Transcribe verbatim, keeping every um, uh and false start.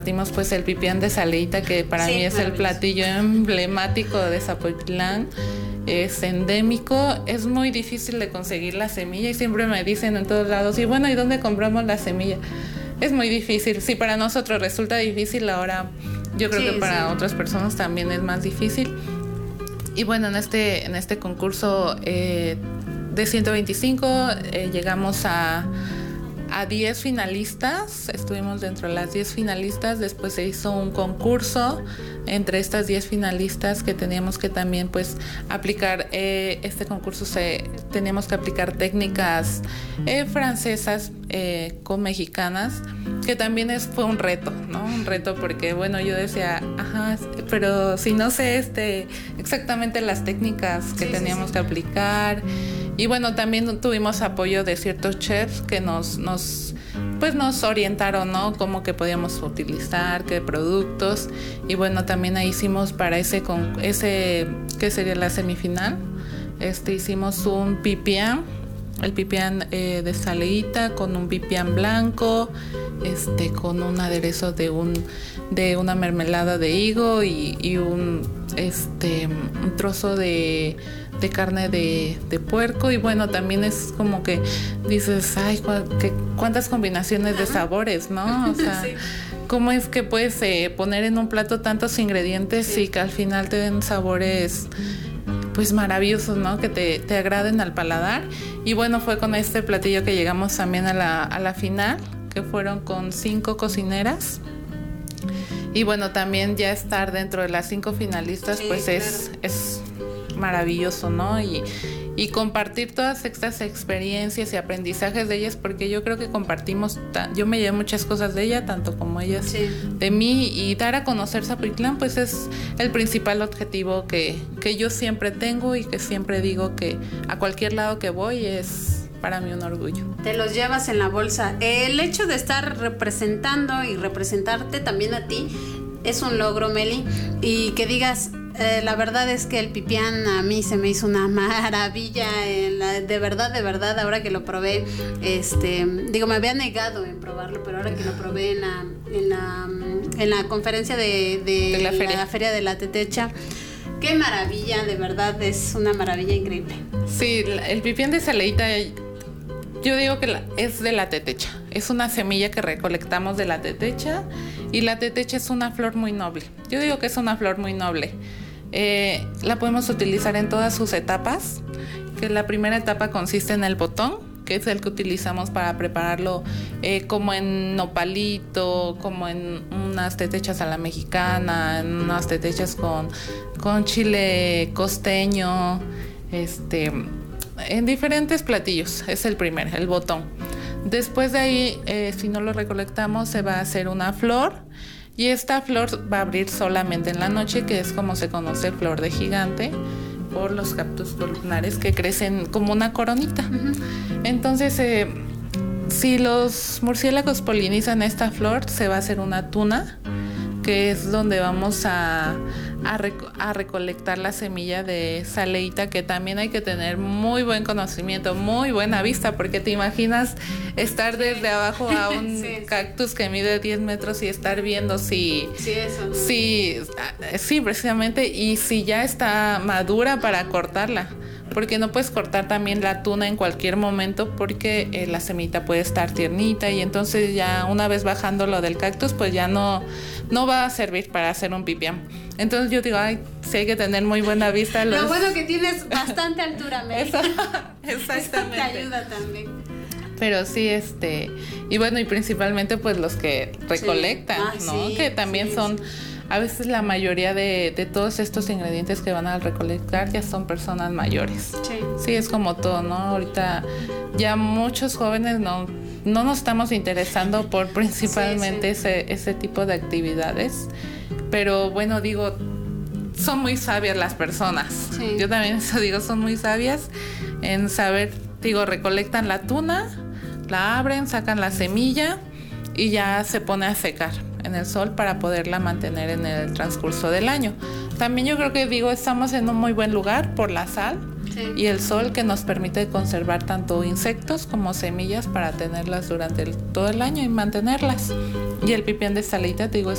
Dimos pues el pipián de Saleita, que para sí, mí es el platillo emblemático de Zapotlán. Es endémico, es muy difícil de conseguir la semilla y siempre me dicen en todos lados, y bueno, ¿y dónde compramos la semilla? Es muy difícil, si para nosotros resulta difícil, ahora yo creo sí, que para sí. otras personas también es más difícil. Y bueno, en este, en este concurso eh, de ciento veinticinco eh, llegamos a... a diez finalistas, estuvimos dentro de las diez finalistas, después se hizo un concurso entre estas diez finalistas que teníamos que también pues aplicar, eh, este concurso se, teníamos que aplicar técnicas eh, francesas eh, con mexicanas, que también es, fue un reto, ¿no? Un reto porque bueno, yo decía, ajá, pero si no sé este exactamente las técnicas que sí, teníamos sí, sí. que aplicar. Y bueno, también tuvimos apoyo de ciertos chefs que nos, nos, pues nos orientaron, ¿no? Cómo que podíamos utilizar, qué productos. Y bueno, también ahí hicimos para ese, ese ¿qué sería la semifinal? Este, hicimos un pipián, el pipián eh, de Saleita con un pipián blanco, este, con un aderezo de un, de una mermelada de higo y, y un, este, un trozo de de carne de, de puerco. Y bueno, también es como que dices, ay, cu- que, cuántas combinaciones de sabores, ¿no? O sea, sí. ¿Cómo es que puedes eh, poner en un plato tantos ingredientes sí. y que al final te den sabores pues maravillosos, ¿no? Que te, te agraden al paladar. Y bueno, fue con este platillo que llegamos también a la, a la final, que fueron con cinco cocineras. Y bueno, también ya estar dentro de las cinco finalistas, sí, pues claro. es, es maravilloso, ¿no? Y, y compartir todas estas experiencias y aprendizajes de ellas, porque yo creo que compartimos, yo me llevé muchas cosas de ella, tanto como ellas sí. de mí, y dar a conocer Zapotlán, pues es el principal objetivo que, que yo siempre tengo y que siempre digo que a cualquier lado que voy es para mí un orgullo. Te los llevas en la bolsa. El hecho de estar representando y representarte también a ti es un logro, Meli, y que digas, eh, la verdad es que el pipián a mí se me hizo una maravilla, en la, de verdad, de verdad, ahora que lo probé, este, digo, me había negado en probarlo, pero ahora que lo probé en la, en la, en la conferencia de, de, de la, feria. la feria de la Tetecha, qué maravilla, de verdad, es una maravilla increíble. Sí, el pipián de Saleita, yo digo que la, es de la tetecha, es una semilla que recolectamos de la tetecha, y la tetecha es una flor muy noble. Yo digo que es una flor muy noble. Eh, la podemos utilizar en todas sus etapas, que la primera etapa consiste en el botón, que es el que utilizamos para prepararlo eh, como en nopalito, como en unas tetechas a la mexicana, en unas tetechas con, con chile costeño, este, en diferentes platillos. Es el primer, el botón. Después de ahí, eh, si no lo recolectamos, se va a hacer una flor, y esta flor va a abrir solamente en la noche, que es como se conoce flor de gigante, por los cactus columnares que crecen como una coronita. Uh-huh. Entonces, eh, si los murciélagos polinizan esta flor, se va a hacer una tuna, que es donde vamos a, a, rec- a recolectar la semilla de Saleita, que también hay que tener muy buen conocimiento, muy buena vista, porque te imaginas estar desde abajo a un sí, cactus sí. que mide diez metros y estar viendo si, sí, eso, ¿no? si, sí, precisamente, y si ya está madura para cortarla. Porque no puedes cortar también la tuna en cualquier momento, porque eh, la semita puede estar tiernita, y entonces ya una vez bajando lo del cactus, pues ya no, no va a servir para hacer un pipián. Entonces yo digo, ay, sí hay que tener muy buena vista. Los... Lo bueno que tienes bastante altura, Meli. Eso, exactamente. Eso te ayuda también. Pero sí, este, y bueno, y principalmente pues los que recolectan, sí. ah, ¿no? Sí, que también sí, son... Sí. A veces la mayoría de, de todos estos ingredientes que van a recolectar ya son personas mayores. Sí. Sí, es como todo, ¿no? Ahorita ya muchos jóvenes no, no nos estamos interesando por principalmente sí, sí. Ese, ese tipo de actividades. Pero bueno, digo, son muy sabias las personas. Sí. Yo también eso digo, son muy sabias en saber, digo, recolectan la tuna, la abren, sacan la semilla y ya se pone a secar en el sol para poderla mantener en el transcurso del año. También yo creo que digo, estamos en un muy buen lugar por la sal sí. y el sol, que nos permite conservar tanto insectos como semillas para tenerlas durante el, todo el año y mantenerlas. Y el pipián de Saleita, te digo, es